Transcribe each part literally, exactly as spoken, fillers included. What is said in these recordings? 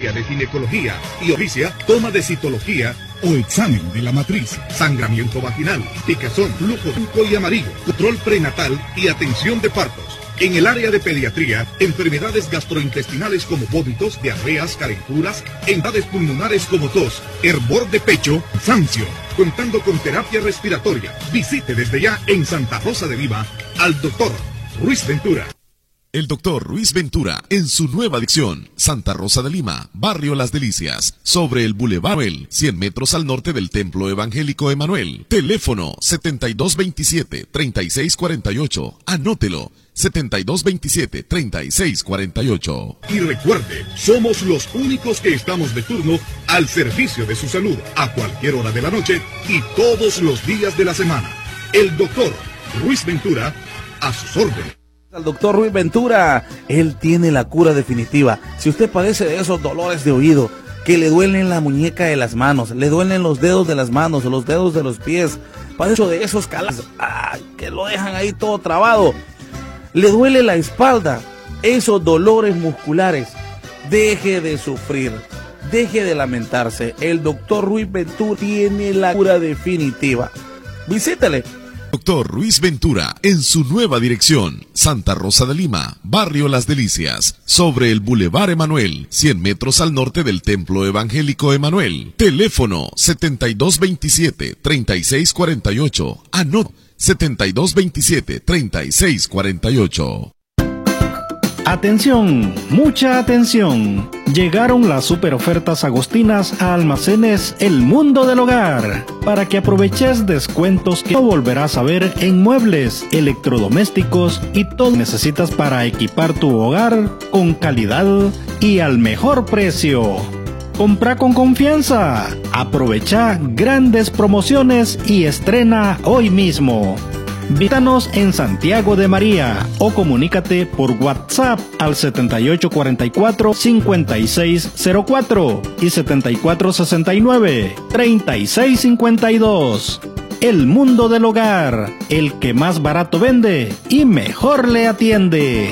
Residencia de Ginecología y oficia toma de citología o examen de la matriz, sangramiento vaginal, picazón, flujo blanco y amarillo, control prenatal y atención de partos. En el área de pediatría, enfermedades gastrointestinales como vómitos, diarreas, calenturas, enfermedades pulmonares como tos, hervor de pecho, cansancio, contando con terapia respiratoria. Visite desde ya en Santa Rosa de Lima al doctor Ruiz Ventura. El doctor Ruiz Ventura, en su nueva adicción, Santa Rosa de Lima, Barrio Las Delicias, sobre el Boulevard Manuel, cien metros al norte del Templo Evangélico Emanuel. Teléfono setenta y dos veintisiete, treinta y seis cuarenta y ocho. Anótelo, setenta y dos veintisiete, treinta y seis cuarenta y ocho. Y recuerde, somos los únicos que estamos de turno al servicio de su salud, a cualquier hora de la noche y todos los días de la semana. El doctor Ruiz Ventura, a sus órdenes. Al doctor Ruiz Ventura, él tiene la cura definitiva. Si usted padece de esos dolores de oído, que le duelen la muñeca de las manos, le duelen los dedos de las manos, los dedos de los pies, padece de esos calambres, ¡ay!, que lo dejan ahí todo trabado, le duele la espalda, esos dolores musculares, deje de sufrir, deje de lamentarse. El doctor Ruiz Ventura tiene la cura definitiva. Visítele. Doctor Ruiz Ventura, en su nueva dirección, Santa Rosa de Lima, Barrio Las Delicias, sobre el Boulevard Emanuel, cien metros al norte del Templo Evangélico Emanuel. Teléfono setenta y dos veintisiete, treinta y seis cuarenta y ocho. Anot setenta y dos veintisiete, treinta y seis cuarenta y ocho. Atención, mucha atención. Llegaron las super ofertas agostinas a Almacenes El Mundo del Hogar, para que aproveches descuentos que no volverás a ver en muebles, electrodomésticos y todo lo que necesitas para equipar tu hogar con calidad y al mejor precio. Compra con confianza, aprovecha grandes promociones y estrena hoy mismo. Visítanos en Santiago de María o comunícate por WhatsApp al setenta y ocho cuarenta y cuatro, cincuenta y seis cero cuatro y setenta y cuatro sesenta y nueve, treinta y seis cincuenta y dos. El Mundo del Hogar, el que más barato vende y mejor le atiende.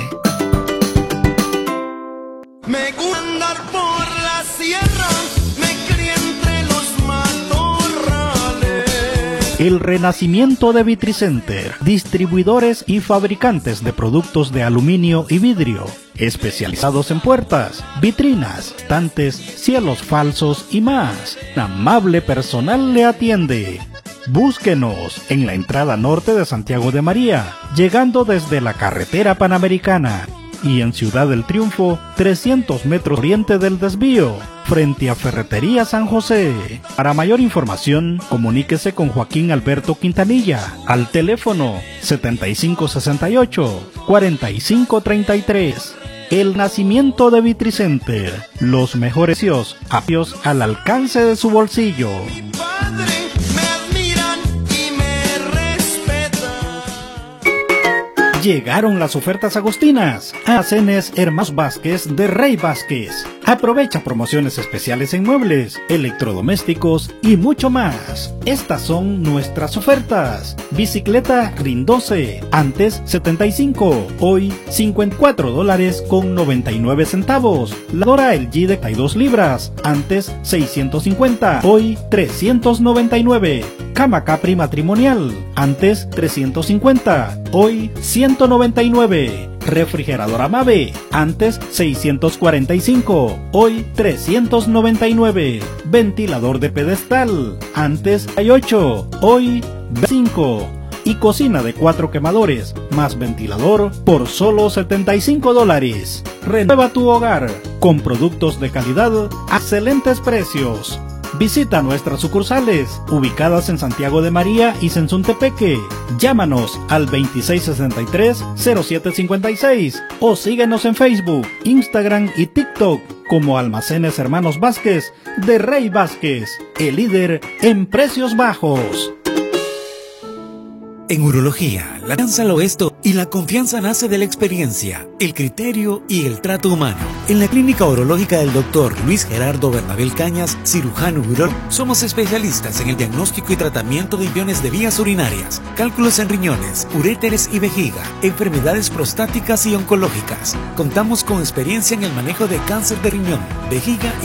Me gusta andar por la sierra, me crié entre los matorrales. El renacimiento de Vitricenter, distribuidores y fabricantes de productos de aluminio y vidrio, especializados en puertas, vitrinas, estantes, cielos falsos y más. Un amable personal le atiende. Búsquenos en la entrada norte de Santiago de María, llegando desde la carretera panamericana, y en Ciudad del Triunfo, trescientos metros oriente del desvío, frente a Ferretería San José. Para mayor información, comuníquese con Joaquín Alberto Quintanilla al teléfono setenta y cinco sesenta y ocho, cuarenta y cinco treinta y tres. El nacimiento de Vitricenter, los mejores precios, apios al alcance de su bolsillo. Llegaron las ofertas agostinas. Almacenes Hermanos Vázquez de Rey Vázquez. Aprovecha promociones especiales en muebles, electrodomésticos y mucho más. Estas son nuestras ofertas. Bicicleta RIN doce, antes setenta y cinco, hoy cincuenta y cuatro dólares con noventa y nueve centavos. Lavadora L G de treinta y dos libras, antes seiscientos cincuenta, hoy trescientos noventa y nueve. Cama Capri matrimonial, antes trescientos cincuenta, hoy ciento noventa y nueve. Refrigeradora Mave, antes seiscientos cuarenta y cinco, hoy trescientos noventa y nueve. Ventilador de pedestal, antes treinta y ocho, hoy veinticinco. Y cocina de cuatro quemadores, más ventilador, por solo setenta y cinco dólares. Renueva tu hogar con productos de calidad a excelentes precios. Visita nuestras sucursales, ubicadas en Santiago de María y Sensuntepeque. Llámanos al veintiséis sesenta y tres, cero siete cincuenta y seis o síguenos en Facebook, Instagram y TikTok como Almacenes Hermanos Vázquez de Rey Vázquez, el líder en precios bajos. En urología, la confianza lo es todo, y la confianza nace de la experiencia, el criterio y el trato humano. En la clínica urológica del doctor Luis Gerardo Bernabel Cañas, cirujano urólogo, somos especialistas en el diagnóstico y tratamiento de infecciones de vías urinarias, cálculos en riñones, uréteres y vejiga, enfermedades prostáticas y oncológicas. Contamos con experiencia en el manejo de cáncer de riñón, vejiga y